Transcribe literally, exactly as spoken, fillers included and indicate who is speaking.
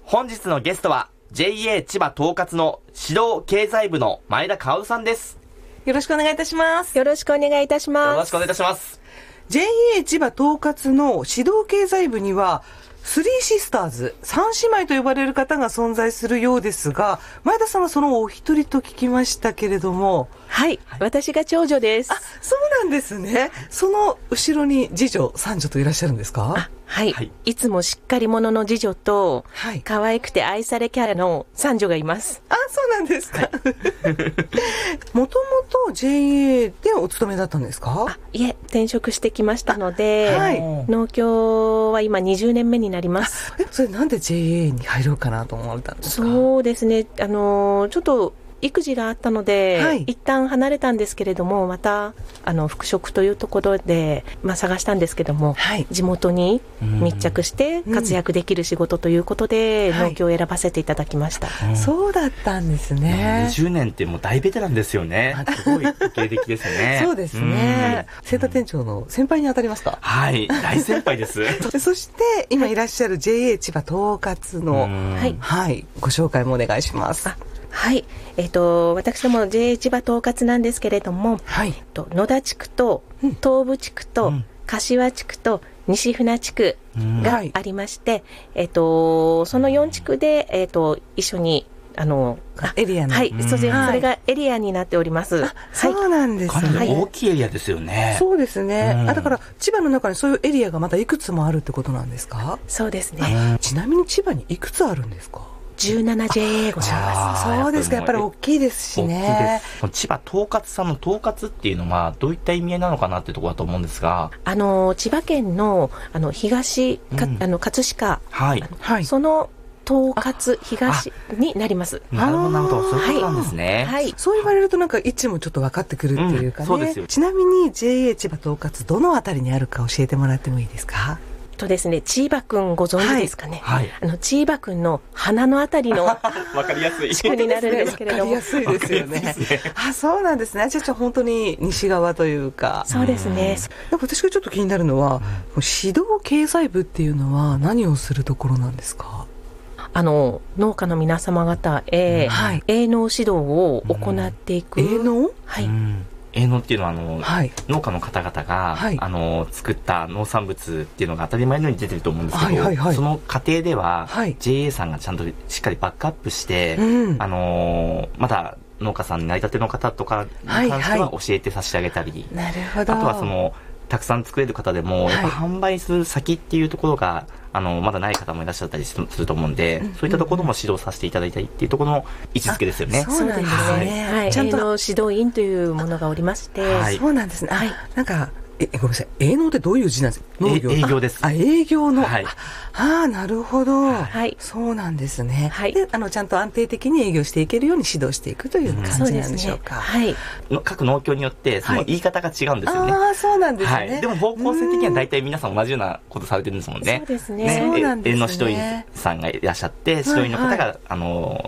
Speaker 1: 本日のゲストは ジェイエー 千葉統括の指導経済部の前田薫さんです。
Speaker 2: よろしくお願いいたします。
Speaker 3: よろしくお願いいたします。
Speaker 1: よろしくお願いいたします。
Speaker 2: ジェイエー 千葉統括の指導経済部にはスリーシスターズ、三姉妹と呼ばれる方が存在するようですが、前田さんはそのお一人と聞きましたけれども。
Speaker 3: はい、はい、私が長女です。
Speaker 2: あ、そうなんですね。その後ろに次女、三女といらっしゃるんですか？
Speaker 3: あ、はい、はい、いつもしっかり者の次女と、はい、可愛くて愛されキャラの三女がいます。
Speaker 2: あ、そうなんですか。もともと ジェイエー でお勤めだったんですか？
Speaker 3: あ、いえ、転職してきましたので、はい、農協は今にじゅうねんめになります。
Speaker 2: え、それなんで ジェイエー に入ろうかなと思われたんですか？
Speaker 3: そうですね、あのちょっと育児があったので、はい、一旦離れたんですけれども、またあの復職というところで、まあ、探したんですけども、はい、地元に密着して活躍できる仕事ということで、うん、農協を選ばせていただきました、
Speaker 2: はい、そうだったんですね。
Speaker 1: にじゅうねんってもう大ベテランですよね。すごい経歴ですね。
Speaker 2: そうですね。清田店長の先輩に当たりますか？
Speaker 1: はい、大先輩です
Speaker 2: そして今いらっしゃる ジェイエー 千葉統括の、はいはい、ご紹介もお願いします。
Speaker 3: はい、えーと、私ども ジェイエー 千葉統括なんですけれども、はい、と野田地区と東部地区と、うん、柏地区と西船地区がありまして、うん、えーと、そのよん地区で、えーと、一緒にあの
Speaker 2: エリアの、
Speaker 3: はい、それ、それがエリアになっております。
Speaker 2: あ、そうなんですね。
Speaker 1: かなり大きいエリアですよね。
Speaker 2: そうですね、うん、あ、だから千葉の中にそういうエリアがまたいくつもあるってことなんですか？
Speaker 3: そうですね。
Speaker 2: ちなみに千葉にいくつあるんですか？
Speaker 3: じゅうななジェイエー ございます。
Speaker 2: そうですか、やっぱり大きいですしね。
Speaker 1: 大きいです。千葉統括さんの統括っていうのはどういった意味合いなのかなっていうところだと思うんですが、
Speaker 3: あの千葉県のあの東か、うん、あの葛飾、はいはい、その統括東になります。
Speaker 1: なるほどなるほど、そういうことなんですね。
Speaker 2: はいはい、そう言われるとなんか位置もちょっと分かってくるっていうかね、うん、そうですよ。ちなみに ジェイエー 千葉統括どのあたりにあるか教えてもらってもいいですか？
Speaker 3: とですね、千葉くんご存知ですかね。はいはい、あの千葉くんの鼻のあたりのわかりやすい地区になるんですけれども、
Speaker 2: わかりやすいですよね。あ、そうなんですね。じゃあ本当に西側というか。
Speaker 3: そうですね。
Speaker 2: なんか私がちょっと気になるのは、うん、指導経済部っていうのは何をするところなんですか？
Speaker 3: あの農家の皆様方へ、うん、はい、営農指導を行っていく。
Speaker 2: 営農？
Speaker 3: はい。
Speaker 1: うん、営農っていうのはあの、はい、農家の方々が、はい、あの作った農産物っていうのが当たり前のように出てると思うんですけど、はいはいはい、その過程では、はい、ジェイエー さんがちゃんとしっかりバックアップして、うん、あのまだ農家さんになりたての方とかに関しては教えて差し上げたり、
Speaker 2: はいはい、なるほど。
Speaker 1: あとはそのたくさん作れる方でも、はい、やっぱ販売する先っていうところがあのまだない方もいらっしゃったりすると思うんで、うんうんうん、そういったところも指導させていただいたりっていうところの位置づけですよね。
Speaker 3: そうなんですね、はいはい、ちゃんと指導員というものがおりまして、
Speaker 2: はい、そうなんですね。はい、なんかえごめんなさい、営農ってどういう字なんですか？
Speaker 1: 農業。営業です。
Speaker 2: あ、営業の、はい、ああ、なるほど、
Speaker 3: はい、
Speaker 2: そうなんですね、はい、であのちゃんと安定的に営業していけるように指導していくという感じなんでしょうか？
Speaker 3: うん、ね、
Speaker 1: はい、各農協によってその言い方が違うんですよね。
Speaker 2: はい、ああ、そうなんですね、はい、
Speaker 1: でも方向性的には大体皆さん同じようなことされてるんですもんね。
Speaker 3: そうですね。
Speaker 1: ね、
Speaker 2: そうなんですね。
Speaker 1: 営農指導員さんがいらっしゃって、指導員の方が、はいはい、あの